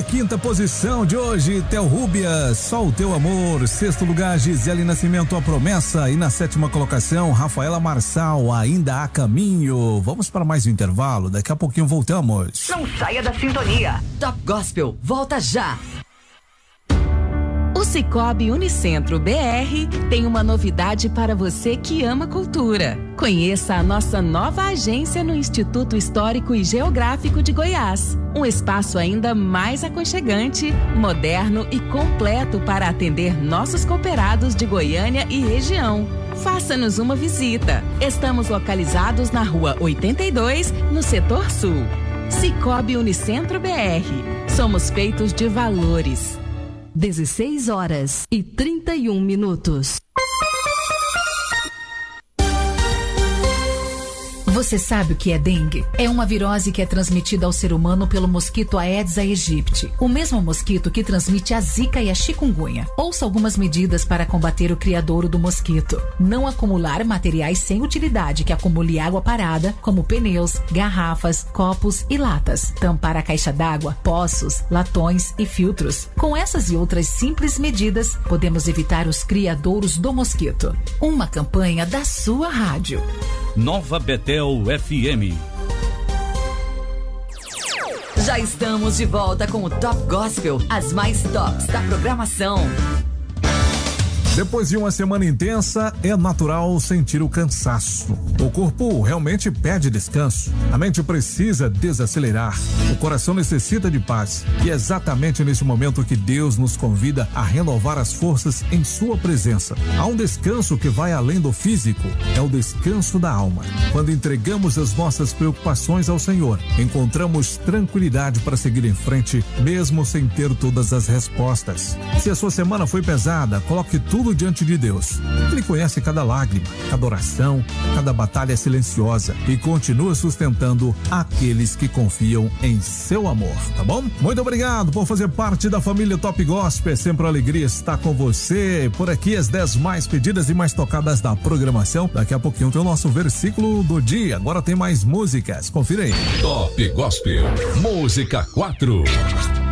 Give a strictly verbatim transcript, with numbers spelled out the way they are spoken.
quinta posição de hoje, Theo Rubias, Só o Teu Amor. Sexto lugar, Gisele Nascimento, A Promessa. E na sétima colocação, Rafaela Marçal, Ainda Há Caminho. Vamos para mais um intervalo, daqui a pouquinho voltamos. Não saia da sintonia. Top Gospel, volta já. O Sicoob Unicentro B R tem uma novidade para você que ama cultura. Conheça a nossa nova agência no Instituto Histórico e Geográfico de Goiás. Um espaço ainda mais aconchegante, moderno e completo para atender nossos cooperados de Goiânia e região. Faça-nos uma visita. Estamos localizados na Rua oitenta e dois, no Setor Sul. Sicoob Unicentro B R. Somos feitos de valores. dezesseis horas e trinta e um minutos. Você sabe o que é dengue? É uma virose que é transmitida ao ser humano pelo mosquito Aedes aegypti, o mesmo mosquito que transmite a zika e a chikungunya. Ouça algumas medidas para combater o criadouro do mosquito. Não acumular materiais sem utilidade que acumule água parada, como pneus, garrafas, copos e latas. Tampar a caixa d'água, poços, latões e filtros. Com essas e outras simples medidas, podemos evitar os criadouros do mosquito. Uma campanha da sua rádio. Nova Betel F M. Já estamos de volta com o Top Gospel, as mais tops da programação. Depois de uma semana intensa, é natural sentir o cansaço. O corpo realmente pede descanso. A mente precisa desacelerar. O coração necessita de paz. E é exatamente nesse momento que Deus nos convida a renovar as forças em sua presença. Há um descanso que vai além do físico. É o descanso da alma. Quando entregamos as nossas preocupações ao Senhor, encontramos tranquilidade para seguir em frente, mesmo sem ter todas as respostas. Se a sua semana foi pesada, coloque tudo diante de Deus. Ele conhece cada lágrima, cada oração, cada batalha silenciosa e continua sustentando aqueles que confiam em seu amor, tá bom? Muito obrigado por fazer parte da família Top Gospel. É sempre uma alegria estar com você. Por aqui as dez mais pedidas e mais tocadas da programação. Daqui a pouquinho tem o nosso versículo do dia. Agora tem mais músicas. Confira aí. Top Gospel, música quatro.